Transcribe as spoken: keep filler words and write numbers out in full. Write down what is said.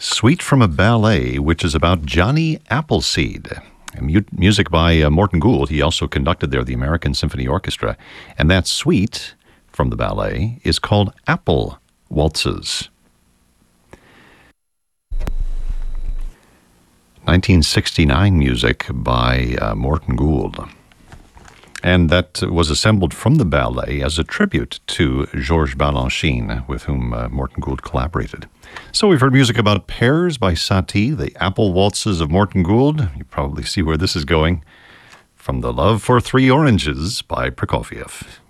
Suite from a Ballet, which is about Johnny Appleseed. Mu- music by uh, Morton Gould. He also conducted there the American Symphony Orchestra. And that suite from the ballet is called Apple Waltzes. nineteen sixty-nine music by uh, Morton Gould. And that was assembled from the ballet as a tribute to Georges Balanchine, with whom uh, Morton Gould collaborated. So we've heard music about Pears by Satie, the Apple Waltzes of Morton Gould. You probably see where this is going. From The Love for Three Oranges by Prokofiev.